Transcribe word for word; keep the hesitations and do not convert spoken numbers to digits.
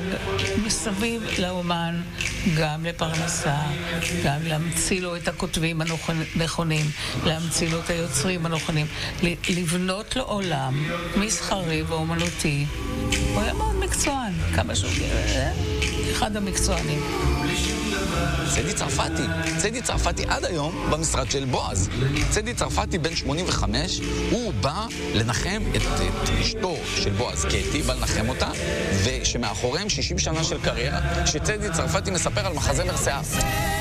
מסביב לאומן, גם לפרנסה, גם להמציא לו את הכותבים הנכונים, להמציא לו את היוצרים הנכונים, לבנות לו עולם מסחרי ואומנותי. הוא היה מאוד מקצוען, כמה שהוא אחד המקצוענים. צדי צרפתי, צדי צרפתי עד היום במשרד של בועז. צדי צרפתי בן שמונים וחמש, הוא בא לנחם את, את אשתו של בועז, קטי, בא לנחם אותה, ושמאחוריהם שישים שנה של קריירה, שצדי צרפתי מספר על מחזמר שיער.